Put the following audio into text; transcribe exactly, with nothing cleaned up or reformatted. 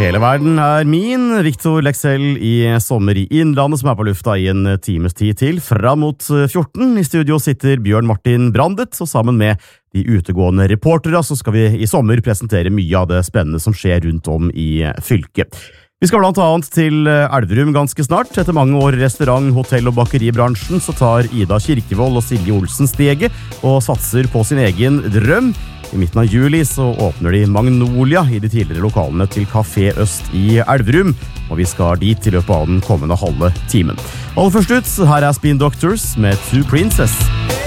Hele verden er min, Victor Lexell i Sommer i Innlandet, som er på lufta i en times tid til, fram mot fjorten. I studio sitter Bjørn Martin Brandet, og sammen med de utegående reportere så skal vi i sommer presentere mye av det spennende som skjer rundt om i fylket. Vi skal blant annet til Elverum ganske snart. Etter mange år i restaurant-, hotell- og bakeribransjen så tar Ida Kirkevold og Silje Olsen steget og satser på sin egen drøm. I midten av juli så åpner de Magnolia i de tidligere lokalene til Café Øst i Elverum, og vi skal dit i løpet av den kommende halve timen. Aller først ut, her er Spin Doctors med Two Princess.